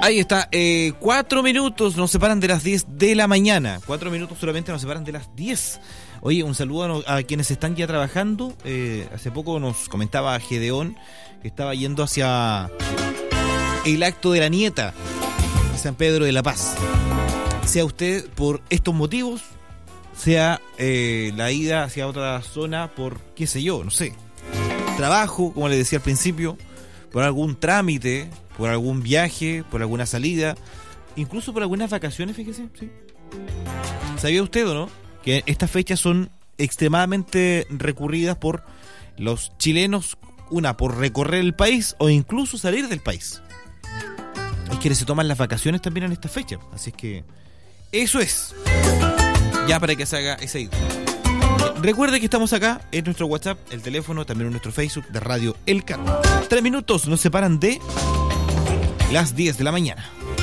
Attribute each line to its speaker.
Speaker 1: Ahí está, 4 minutos nos separan de las 10 de la mañana. 4 minutos solamente nos separan de las 10. Oye, un saludo a quienes están ya trabajando. Hace poco nos comentaba Gedeón que estaba yendo hacia el acto de la nieta de San Pedro de la Paz. Sea usted por estos motivos, sea la ida hacia otra zona por, qué sé yo, no sé, trabajo, como le decía al principio, por algún trámite, por algún viaje, por alguna salida, incluso por algunas vacaciones, fíjese, sí. ¿Sabía usted o no que estas fechas son extremadamente recurridas por los chilenos, una, por recorrer el país o incluso salir del país? Hay quienes se toman las vacaciones también en esta fecha, así es que eso es, ya para que se haga ese ida. Recuerde que estamos acá en nuestro WhatsApp, el teléfono, también en nuestro Facebook de Radio El Carmen. 3 minutos nos separan de las 10 de la mañana.